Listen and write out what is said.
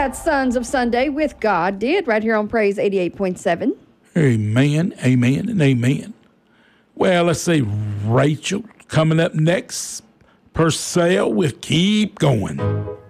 That's Sons of Sunday with God Did right here on Praise 88.7. Amen, amen, and amen. Well, let's see. Rachel coming up next. Purcell with Keep Going.